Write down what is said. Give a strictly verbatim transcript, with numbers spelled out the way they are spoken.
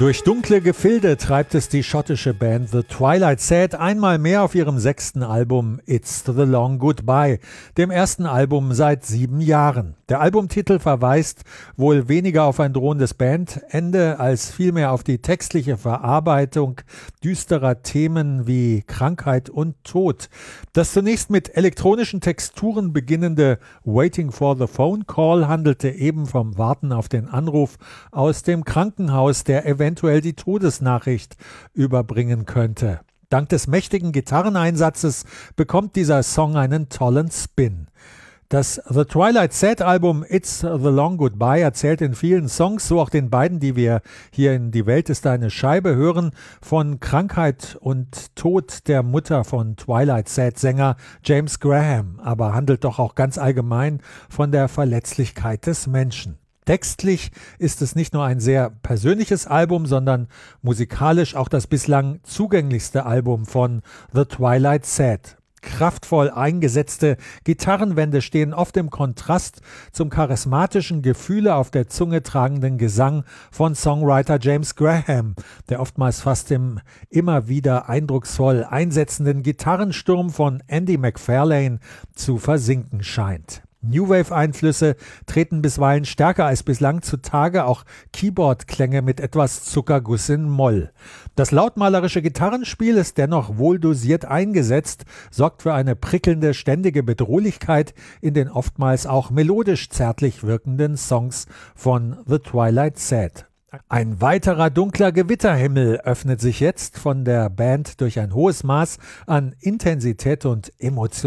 Durch dunkle Gefilde treibt es die schottische Band The Twilight Sad einmal mehr auf ihrem sechsten Album It's the Long Goodbye, dem ersten Album seit sieben Jahren. Der Albumtitel verweist wohl weniger auf ein drohendes Bandende als vielmehr auf die textliche Verarbeitung düsterer Themen wie Krankheit und Tod. Das zunächst mit elektronischen Texturen beginnende Waiting for the Phone Call handelte eben vom Warten auf den Anruf aus dem Krankenhaus, der eventuell die Todesnachricht überbringen könnte. Dank des mächtigen Gitarreneinsatzes bekommt dieser Song einen tollen Spin. Das The Twilight Sad Album It's the Long Goodbye erzählt in vielen Songs, so auch den beiden, die wir hier in Die Welt ist eine Scheibe hören, von Krankheit und Tod der Mutter von Twilight Sad Sänger James Graham, aber handelt doch auch ganz allgemein von der Verletzlichkeit des Menschen. Textlich ist es nicht nur ein sehr persönliches Album, sondern musikalisch auch das bislang zugänglichste Album von The Twilight Sad. Kraftvoll eingesetzte Gitarrenwände stehen oft im Kontrast zum charismatischen, Gefühle auf der Zunge tragenden Gesang von Songwriter James Graham, der oftmals fast im immer wieder eindrucksvoll einsetzenden Gitarrensturm von Andy McFarlane zu versinken scheint. New Wave-Einflüsse treten bisweilen stärker als bislang zutage, auch Keyboard-Klänge mit etwas Zuckerguss in Moll. Das lautmalerische Gitarrenspiel ist dennoch wohl dosiert eingesetzt, sorgt für eine prickelnde, ständige Bedrohlichkeit in den oftmals auch melodisch zärtlich wirkenden Songs von The Twilight Sad. Ein weiterer dunkler Gewitterhimmel öffnet sich jetzt von der Band durch ein hohes Maß an Intensität und Emotion.